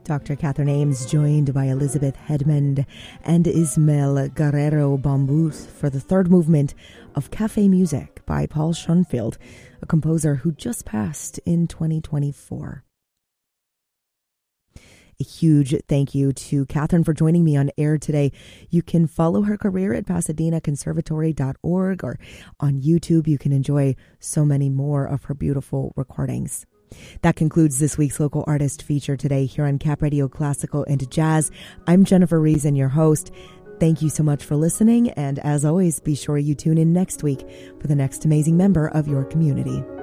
Dr. Catherine Ames, joined by Elizabeth Hedmond and Ismael Guerrero Bambus for the third movement of Cafe Music by Paul Schoenfield, a composer who just passed in 2024. A huge thank you to Catherine for joining me on air today. You can follow her career at PasadenaConservatory.org, or on YouTube. You can enjoy so many more of her beautiful recordings. That concludes this week's Local Artist feature today here on Cap Radio Classical and Jazz. I'm Jennifer Reason, your host. Thank you so much for listening, and as always, be sure you tune in next week for the next amazing member of your community.